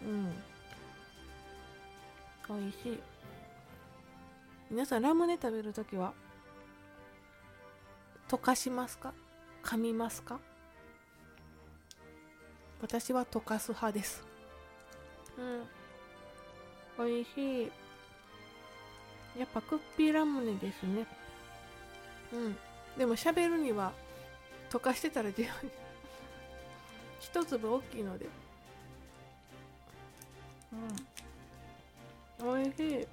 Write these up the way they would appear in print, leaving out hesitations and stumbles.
うん、美味しい。皆さんラムネ食べるときは溶かしますか、噛みますか？私は溶かす派です。うん、美味しい。やっぱクッピーラムネですね。うん。でも喋るには溶かしてたら自分一粒大きいので、うん、美味しい。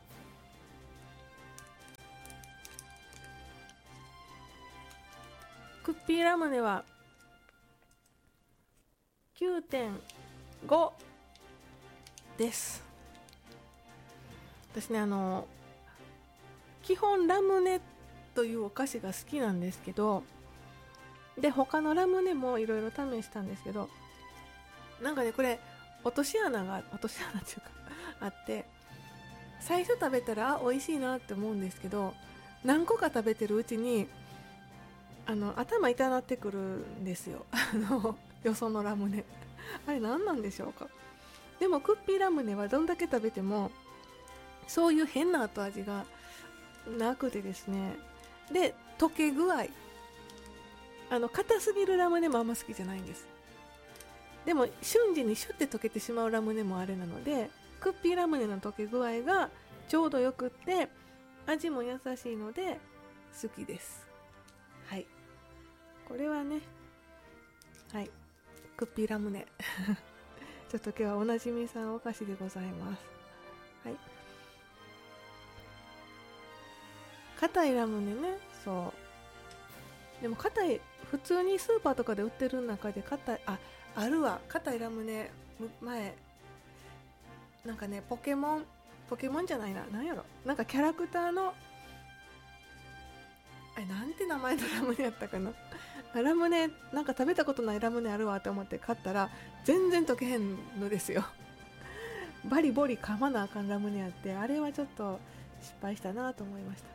クッピーラムネは 9.5 です。私ね、基本ラムネというお菓子が好きなんですけど、で他のラムネもいろいろ試したんですけど、なんかねこれ落とし穴っていうかあって、最初食べたら美味しいなって思うんですけど、何個か食べてるうちに頭痛なってくるんですよよそのラムネあれ何なんでしょうか。でもクッピーラムネはどんだけ食べてもそういう変な後味がなくてですね。で溶け具合、硬すぎるラムネもあんま好きじゃないんです。でも瞬時にシュッて溶けてしまうラムネもあれなので、クッピーラムネの溶け具合がちょうどよくって味も優しいので好きです。はい、これはね、はい、クッピーラムネちょっと今日はおなじみさんお菓子でございます。はい、硬いラムネね。そうでも硬い、普通にスーパーとかで売ってる中で硬い、あるわ、硬いラムネ。前なんかね、ポケモンじゃないな、なんやろ、なんかキャラクターの、なんて名前のラムネやったかなラムネ、なんか食べたことないラムネあるわと思って買ったら全然溶けへんのですよバリボリ噛まなあかんラムネやって、あれはちょっと失敗したなと思いました。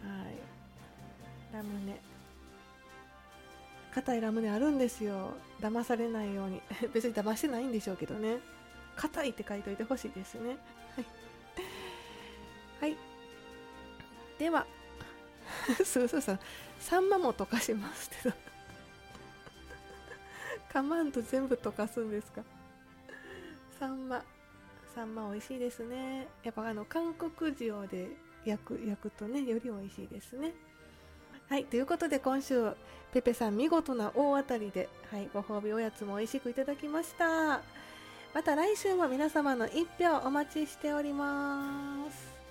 はい、ラムネ、硬いラムネあるんですよ。騙されないように別に騙してないんでしょうけどね、硬いって書いといてほしいですね。はい、ではすーさん、サンマも溶かしますけどかまんと全部溶かすんですか？サンマ、サンマ美味しいですね。やっぱ韓国塩で焼くとね、より美味しいですね。はい、ということで今週ペペさん見事な大当たりで、はい、ご褒美おやつも美味しくいただきました。また来週も皆様の一票お待ちしております。